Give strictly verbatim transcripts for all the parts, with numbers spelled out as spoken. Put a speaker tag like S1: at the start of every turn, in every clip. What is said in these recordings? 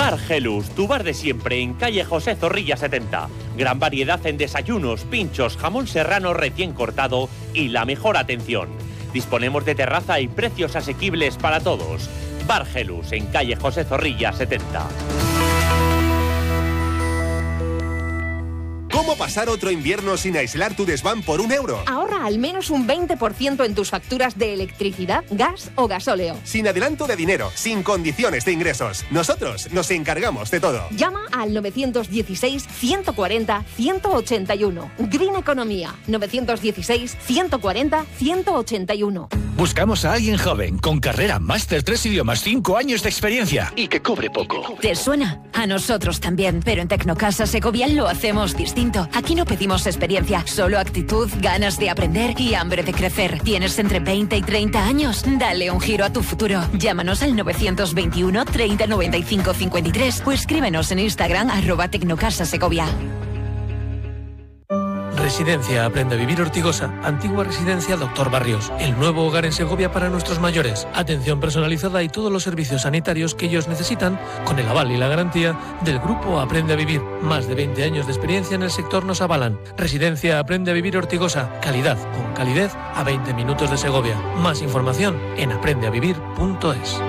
S1: Bar Gelus, tu bar de siempre en calle José Zorrilla setenta. Gran variedad en desayunos, pinchos, jamón serrano recién cortado y la mejor atención. Disponemos de terraza y precios asequibles para todos. Bar Gelus en calle José Zorrilla setenta.
S2: ¿Cómo pasar otro invierno sin aislar tu desván por un euro?
S3: Ahorra al menos un veinte por ciento en tus facturas de electricidad, gas o gasóleo.
S2: Sin adelanto de dinero, sin condiciones de ingresos. Nosotros nos encargamos de todo.
S3: Llama al nueve uno seis, uno cuatro cero, uno ocho uno. Green Economía. nueve uno seis, uno cuatro cero, uno ocho uno.
S4: Buscamos a alguien joven, con carrera, máster, tres idiomas, cinco años de experiencia y que cobre poco.
S5: ¿Te suena? A nosotros también, pero en Tecnocasa Segovia lo hacemos distinto. Aquí no pedimos experiencia, solo actitud, ganas de aprender y hambre de crecer. ¿Tienes entre veinte y treinta años? Dale un giro a tu futuro. Llámanos al nueve dos uno, treinta, noventa y cinco, cincuenta y tres o escríbenos en Instagram arroba Tecnocasa Segovia.
S6: Residencia Aprende a Vivir Ortigosa, antigua residencia Doctor Barrios, el nuevo hogar en Segovia para nuestros mayores. Atención personalizada y todos los servicios sanitarios que ellos necesitan, con el aval y la garantía del grupo Aprende a Vivir. Más de veinte años de experiencia en el sector nos avalan. Residencia Aprende a Vivir Ortigosa, calidad con calidez a veinte minutos de Segovia. Más información en aprende a vivir punto es.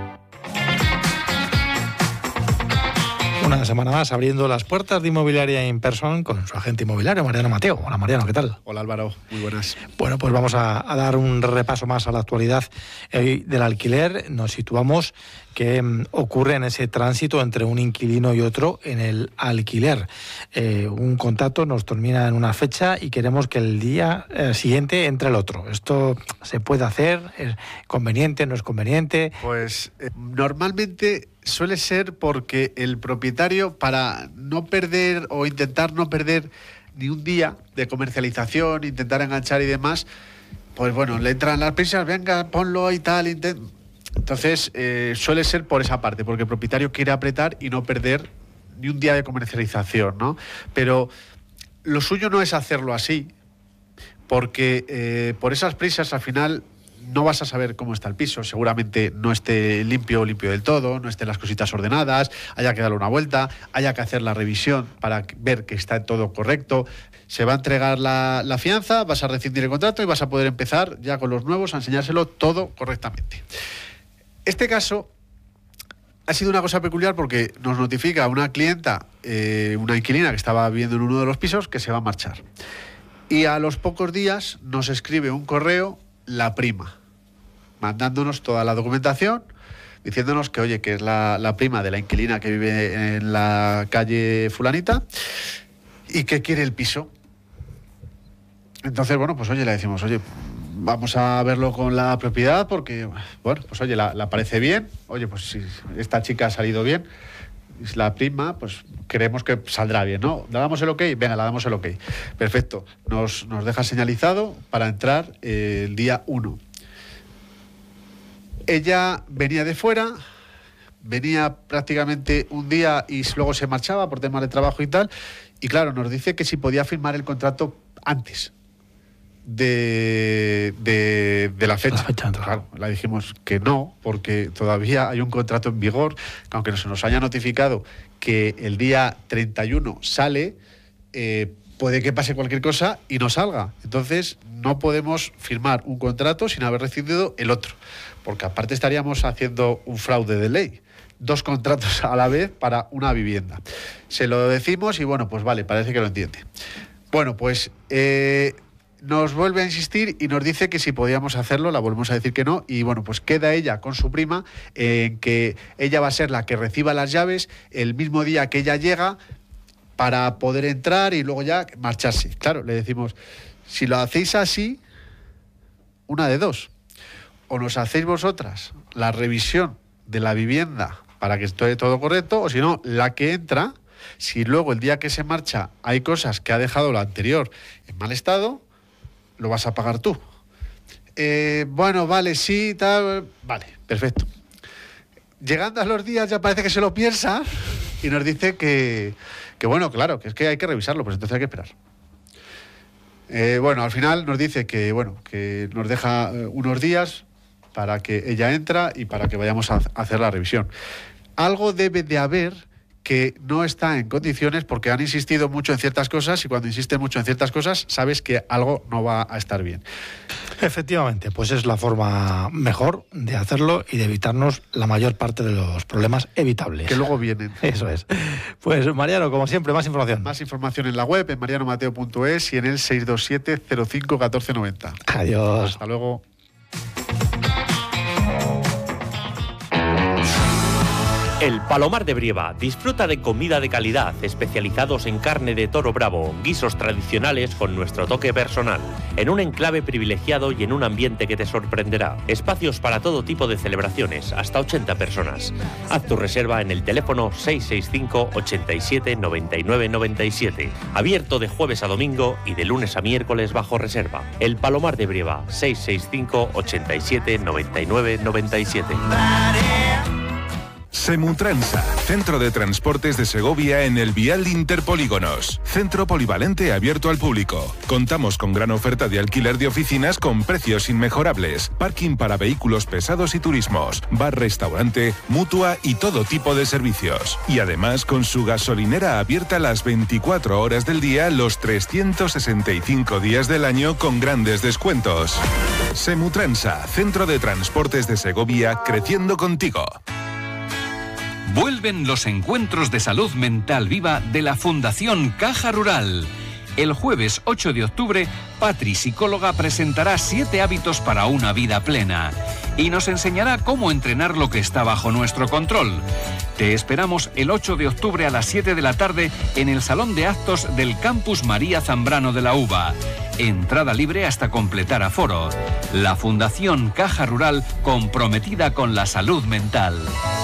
S7: Una semana más abriendo las puertas de Inmobiliaria in person con su agente inmobiliario, Mariano Mateo. Hola Mariano, ¿qué tal?
S8: Hola Álvaro, muy buenas.
S7: Bueno, pues vamos a, a dar un repaso más a la actualidad eh, del alquiler. Nos situamos que um, ocurre en ese tránsito entre un inquilino y otro en el alquiler. Eh, un contrato nos termina en una fecha y queremos que el día eh, siguiente entre el otro. ¿Esto se puede hacer? ¿Es conveniente? ¿No es conveniente?
S8: Pues eh, normalmente suele ser porque el propietario, para no perder o intentar no perder ni un día de comercialización, intentar enganchar y demás, pues bueno, le entran las prisas, venga, ponlo y tal. Intent... Entonces eh, suele ser por esa parte, porque el propietario quiere apretar y no perder ni un día de comercialización, ¿no? Pero lo suyo no es hacerlo así, porque eh, por esas prisas al final no vas a saber cómo está el piso. Seguramente no esté limpio, limpio del todo, no estén las cositas ordenadas, haya que darle una vuelta, haya que hacer la revisión para ver que está todo correcto. Se va a entregar la, la fianza, vas a rescindir el contrato y vas a poder empezar ya con los nuevos a enseñárselo todo correctamente. Este caso ha sido una cosa peculiar porque nos notifica una clienta, eh, una inquilina que estaba viviendo en uno de los pisos, que se va a marchar. Y a los pocos días nos escribe un correo la prima, mandándonos toda la documentación, diciéndonos que, oye, que es la, la prima de la inquilina que vive en la calle fulanita y que quiere el piso. Entonces, bueno, pues oye, le decimos, oye, vamos a verlo con la propiedad porque, bueno, pues oye, la, la parece bien, oye, pues si esta chica ha salido bien, es la prima, pues creemos que saldrá bien, ¿no? ¿Le damos el ok? Venga, le damos el ok. Perfecto. Nos, nos deja señalizado para entrar eh, el día uno. Ella venía de fuera, venía prácticamente un día y luego se marchaba por temas de trabajo y tal, y claro, nos dice que si podía firmar el contrato antes de, de, de la fecha. La fecha claro, le dijimos que no, porque todavía hay un contrato en vigor, que aunque se nos haya notificado que el día treinta y uno sale, eh, puede que pase cualquier cosa y no salga. Entonces no podemos firmar un contrato sin haber recibido el otro, porque aparte estaríamos haciendo un fraude de ley. Dos contratos a la vez para una vivienda. Se lo decimos y bueno, pues vale, parece que lo entiende. Bueno, pues eh, nos vuelve a insistir y nos dice que si podíamos hacerlo, la volvemos a decir que no, y bueno, pues queda ella con su prima en eh, que ella va a ser la que reciba las llaves el mismo día que ella llega para poder entrar y luego ya marcharse. Claro, le decimos, si lo hacéis así, una de dos, o nos hacéis vosotras la revisión de la vivienda para que esté todo correcto, o si no, la que entra, si luego el día que se marcha hay cosas que ha dejado la anterior en mal estado, lo vas a pagar tú. Eh, bueno, vale, sí, tal, vale, perfecto. Llegando a los días ya parece que se lo piensa y nos dice que, que bueno, claro, que es que hay que revisarlo, pues entonces hay que esperar. Eh, bueno, al final nos dice que, bueno, que nos deja unos días para que ella entra y para que vayamos a hacer la revisión. algo debe de haber que no está en condiciones porque han insistido mucho en ciertas cosas y cuando insisten mucho en ciertas cosas sabes que algo no va a estar bien.
S7: Efectivamente, pues es la forma mejor de hacerlo y de evitarnos la mayor parte de los problemas evitables.
S8: Que luego vienen.
S7: Eso es. Pues Mariano, como siempre, más información.
S8: Más información en la web, en mariano mateo punto es y en el seis dos siete cero cinco uno cuatro nueve cero.
S7: Adiós.
S8: Hasta luego.
S1: El Palomar de Brieva disfruta de comida de calidad, especializados en carne de toro bravo, guisos tradicionales con nuestro toque personal, en un enclave privilegiado y en un ambiente que te sorprenderá. Espacios para todo tipo de celebraciones, hasta ochenta personas. Haz tu reserva en el teléfono seis seis cinco, ochenta y siete, noventa y nueve, noventa y siete. Abierto de jueves a domingo y de lunes a miércoles bajo reserva. El Palomar de Brieva, seis seis cinco, ochenta y siete, noventa y nueve, noventa y siete.
S9: Semutransa, Centro de Transportes de Segovia en el Vial Interpolígonos. Centro polivalente abierto al público. Contamos con gran oferta de alquiler de oficinas con precios inmejorables. Parking para vehículos pesados y turismos. Bar, restaurante, mutua y todo tipo de servicios. Y además con su gasolinera abierta las veinticuatro horas del día, los trescientos sesenta y cinco días del año con grandes descuentos. Semutransa, Centro de Transportes de Segovia, creciendo contigo.
S10: Vuelven los encuentros de salud mental viva de la Fundación Caja Rural. El jueves ocho de octubre, Patri, psicóloga, presentará siete hábitos para una vida plena y nos enseñará cómo entrenar lo que está bajo nuestro control. Te esperamos el ocho de octubre a las siete de la tarde en el Salón de Actos del Campus María Zambrano de la Uva. Entrada libre hasta completar aforo. La Fundación Caja Rural, comprometida con la salud mental.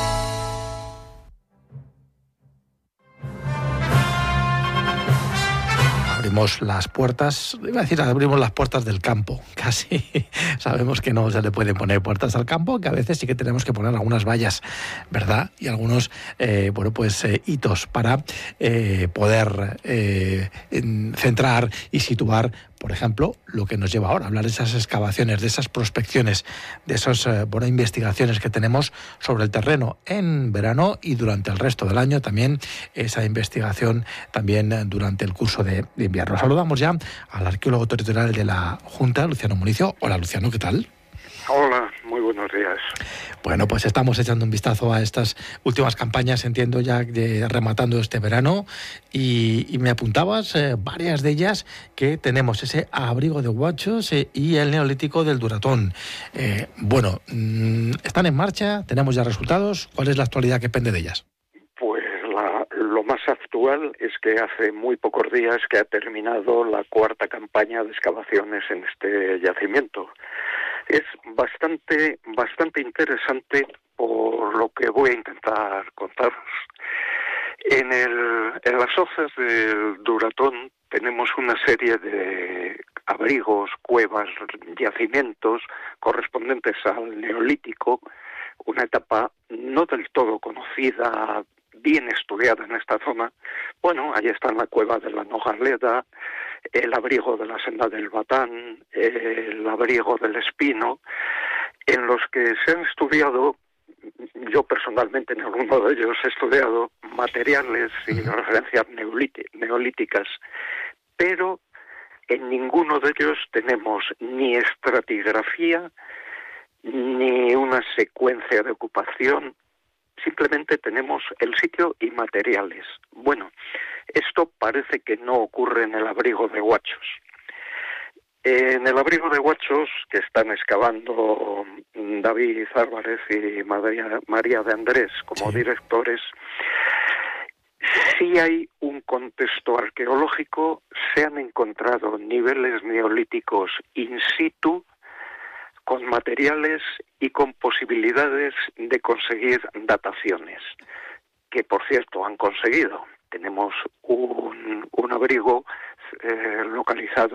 S7: Abrimos las puertas, iba a decir, abrimos las puertas del campo, casi. Sabemos que no se le pueden poner puertas al campo, que a veces sí que tenemos que poner algunas vallas, ¿verdad? Y algunos, eh, bueno, pues eh, hitos para eh, poder eh, centrar y situar, por ejemplo, lo que nos lleva ahora a hablar de esas excavaciones, de esas prospecciones, de esas eh, bueno, investigaciones que tenemos sobre el terreno en verano y durante el resto del año, también esa investigación también durante el curso de, de invierno. Saludamos ya al arqueólogo territorial de la Junta, Luciano Municio. Hola, Luciano, ¿qué tal?
S11: Hola, muy buenos días.
S7: Bueno, pues estamos echando un vistazo a estas últimas campañas, entiendo ya, de, rematando este verano, y, y me apuntabas eh, varias de ellas que tenemos, ese abrigo de Guachos eh, y el neolítico del Duratón. Eh, bueno, mmm, ¿están en marcha? ¿Tenemos ya resultados? ¿Cuál es la actualidad que pende de ellas?
S11: Pues la, lo más actual es que hace muy pocos días que ha terminado la cuarta campaña de excavaciones en este yacimiento. Es bastante, bastante interesante por lo que voy a intentar contaros. En, el, en las hoces del Duratón tenemos una serie de abrigos, cuevas, yacimientos correspondientes al Neolítico, una etapa no del todo conocida, bien estudiada en esta zona. Bueno, ahí está la cueva de la Nogaleda, el abrigo de la senda del Batán, el abrigo del Espino, en los que se han estudiado, yo personalmente en alguno de ellos he estudiado materiales y referencias neolíticas, pero en ninguno de ellos tenemos ni estratigrafía ni una secuencia de ocupación. Simplemente tenemos el sitio y materiales. Bueno, esto parece que no ocurre en el abrigo de Guachos. En el abrigo de Guachos, que están excavando David Álvarez y María, María de Andrés como sí. directores, sí hay un contexto arqueológico, se han encontrado niveles neolíticos in situ, con materiales y con posibilidades de conseguir dataciones, que por cierto han conseguido. Tenemos un, un abrigo eh, localizado